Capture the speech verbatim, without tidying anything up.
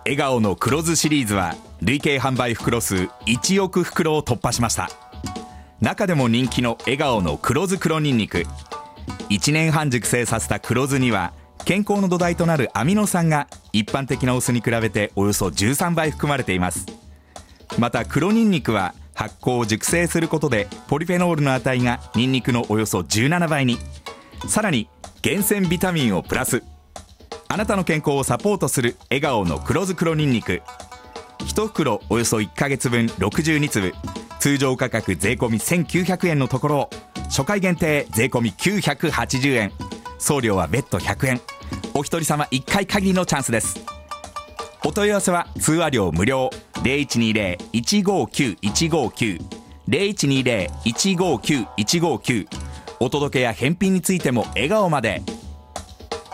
笑顔の黒酢シリーズは累計販売袋数いちおく袋を突破しました。中でも人気の笑顔の黒酢黒ニンニク、いちねんはん熟成させた黒酢には健康の土台となるアミノ酸が一般的なお酢に比べておよそじゅうさんばい含まれています。また黒ニンニクは発酵を熟成することでポリフェノールの値がニンニクのおよそじゅうななばいに、さらに厳選ビタミンをプラス。あなたの健康をサポートする笑顔の黒酢黒ニンニク、いち袋およそいっかげつぶんろくじゅうにつぶ、通常価格税込みせんきゅうひゃくえんのところを初回限定税込みきゅうひゃくはちじゅうえん、送料は別途ひゃくえん、お一人様いっかい限りのチャンスです。お問い合わせは通話料無料 ゼロいちにゼロ いちごきゅう いちごきゅう ゼロいちにゼロ いちごきゅう いちごきゅう、お届けや返品についても笑顔まで。